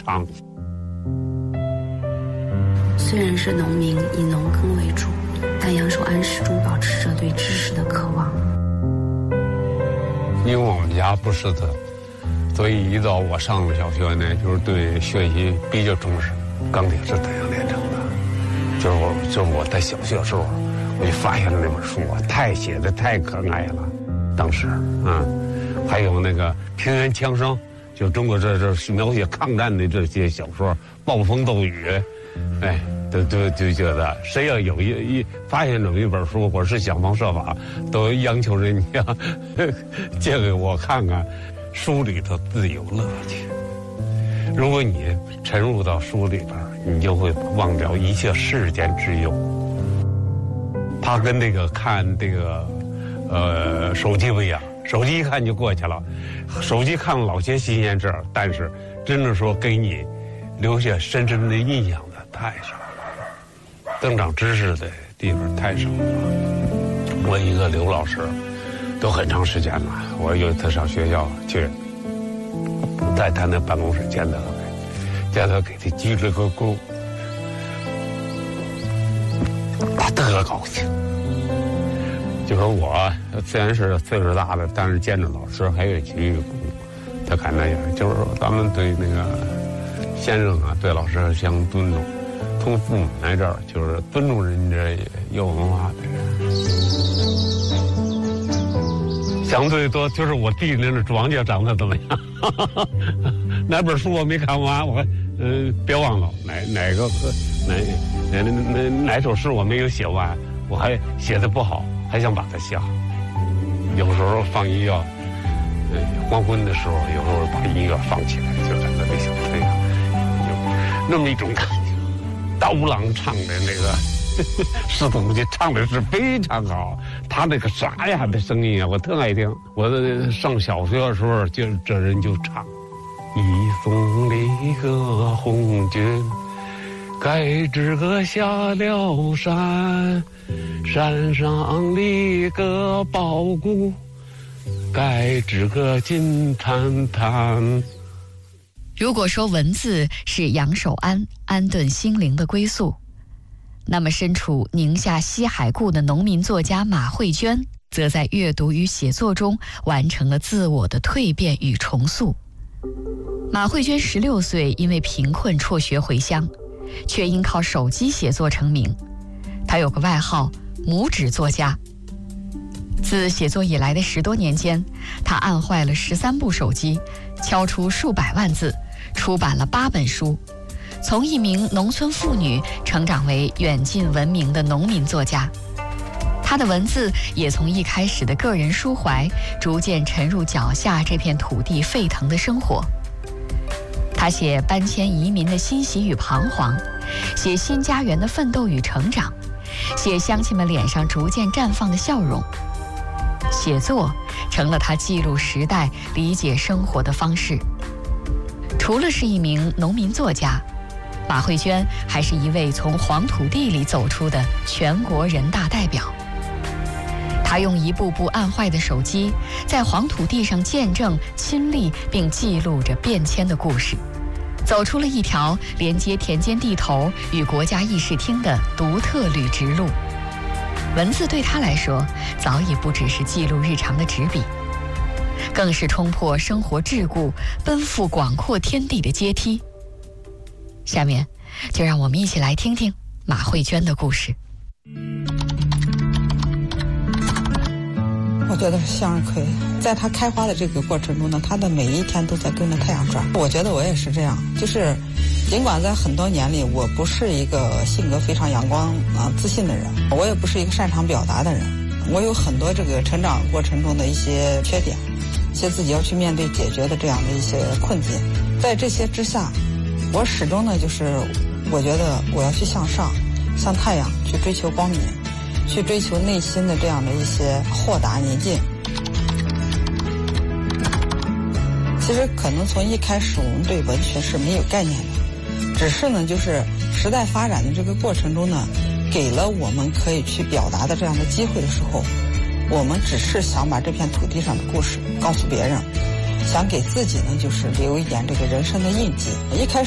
长。 虽然是农民，以农耕为主，但杨守安始终保持着对知识的渴望。 因为我们家不识字，所以一到我上了小学呢，就是对学习比较重视。钢铁是怎样炼成的？就是我在小学时候，我就发现了那本书啊，写的太可爱了。当时，还有那个平原枪声，就中国这是描写抗战的这些小说，暴风骤雨，就觉得谁要有发现这么一本书，我是想方设法都央求人家借给我看看，书里头自有乐趣。如果你沉入到书里边，你就会忘掉一切世间之忧。它跟那个看这个手机不一样，手机一看就过去了，手机看了老些新鲜事儿，但是真的说给你留下深深的印象的太少了，增长知识的地方太少了。我一个刘老师都很长时间了，我有一次上学校去，在他那办公室见他给他鞠了个躬，他特高兴。就说我虽然是岁数大了，但是见着老师还有鞠一个躬，他感那样，就是说咱们对那个先生啊，对老师相尊重。从父母来这儿就是尊重人家有文化的人。相对多就是我弟那个庄稼长得怎么样？哪本书我没看完，我别忘了哪首诗我没有写完，我还写的不好，还想把它写好。有时候放音乐，黄昏的时候，有时候把音乐放起来，就在那里想这样，有那么一种感觉。刀郎唱的那个石头就唱的是非常好，他那个沙哑的声音啊，我特爱听。我上小学的时候，就这人就唱：一送离个红军，该知个下了山，山上立个宝骨，该知个金灿灿。 如果说文字是杨守安安顿心灵的归宿，那么身处宁夏西海固的农民作家马慧娟，则在阅读与写作中完成了自我的蜕变与重塑。马慧娟16岁因为贫困辍学回乡，却因靠手机写作成名。她有个外号拇指作家。自写作以来的10多年间，她按坏了13部手机，敲出数百万字，出版了8本书，从一名农村妇女成长为远近闻名的农民作家。她的文字也从一开始的个人抒怀，逐渐沉入脚下这片土地沸腾的生活。她写搬迁移民的欣喜与彷徨，写新家园的奋斗与成长，写乡亲们脸上逐渐绽放的笑容。写作成了她记录时代、理解生活的方式。除了是一名农民作家，马慧娟还是一位从黄土地里走出的全国人大代表。她用一部部按坏的手机，在黄土地上见证、亲历并记录着变迁的故事，走出了一条连接田间地头与国家议事厅的独特履直路。文字对她来说，早已不只是记录日常的纸笔，更是冲破生活桎梏、奔赴广阔天地的阶梯。下面，就让我们一起来听听马慧娟的故事。 我觉得是向日葵，在它开花的这个过程中呢，它的每一天都在跟着太阳转。我觉得我也是这样，就是尽管在很多年里，我不是一个性格非常阳光自信的人，我也不是一个擅长表达的人，我有很多这个成长过程中的一些缺点，一些自己要去面对解决的这样的一些困境。在这些之下，我始终呢就是我觉得我要去向上，向太阳去追求光明，去追求内心的这样的一些豁达宁静。其实可能从一开始我们对文学是没有概念的，只是呢就是时代发展的这个过程中呢，给了我们可以去表达的这样的机会的时候，我们只是想把这片土地上的故事告诉别人，想给自己呢就是留一点这个人生的印记。一开始